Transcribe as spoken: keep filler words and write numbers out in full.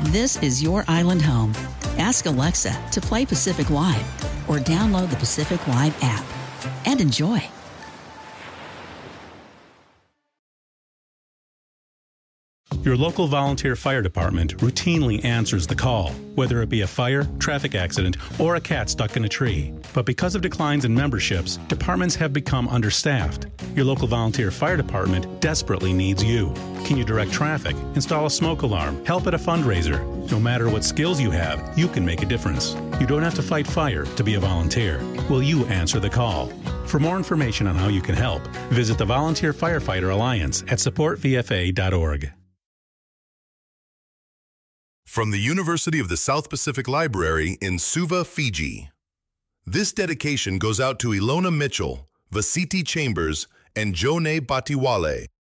This is your island home. Ask Alexa to play Pacific Wide or download the Pacific Wide app and enjoy. Your local volunteer fire department routinely answers the call, whether it be a fire, traffic accident, or a cat stuck in a tree. But because of declines in memberships, departments have become understaffed. Your local volunteer fire department desperately needs you. Can you direct traffic, install a smoke alarm, help at a fundraiser? No matter what skills you have, you can make a difference. You don't have to fight fire to be a volunteer. Will you answer the call? For more information on how you can help, visit the Volunteer Firefighter Alliance at support v f a dot org. From the University of the South Pacific Library in Suva, Fiji. This dedication goes out to Ilona Mitchell, Vasiti Chambers, and Jone Batiwale